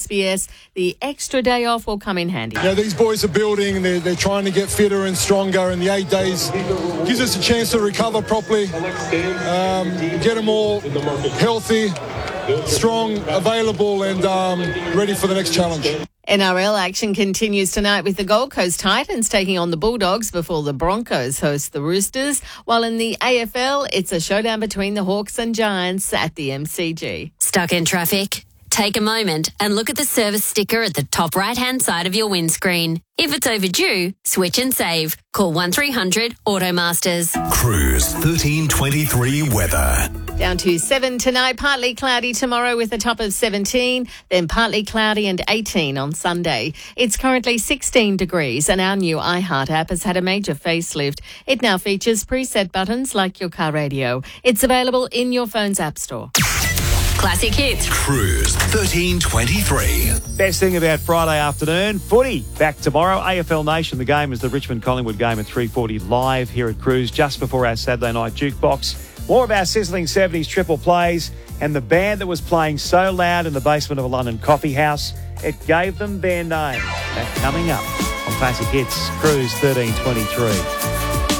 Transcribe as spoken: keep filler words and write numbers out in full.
S B S, the extra day off will come in handy. Yeah, these boys are building and they're, they're trying to get fitter and stronger, and the eight days gives us a chance to recover properly, um, get them all healthy, strong, available, and um, ready for the next challenge. N R L action continues tonight with the Gold Coast Titans taking on the Bulldogs before the Broncos host the Roosters, while in the A F L, it's a showdown between the Hawks and Giants at the M C G. Stuck in traffic? Take a moment and look at the service sticker at the top right-hand side of your windscreen. If it's overdue, switch and save. Call one three hundred Automasters. Cruise thirteen twenty-three weather. Down to seven tonight, partly cloudy tomorrow with a top of seventeen, then partly cloudy and eighteen on Sunday. It's currently sixteen degrees and our new iHeart app has had a major facelift. It now features preset buttons like your car radio. It's available in your phone's app store. Classic hits. Cruise thirteen twenty-three. Best thing about Friday afternoon, footy back tomorrow. A F L Nation, the game is the Richmond-Collingwood game at three forty live here at Cruise just before our Saturday night jukebox. More of our sizzling seventies triple plays and the band that was playing so loud in the basement of a London coffee house, it gave them their name. That coming up on Classic Hits, Cruise thirteen twenty-three.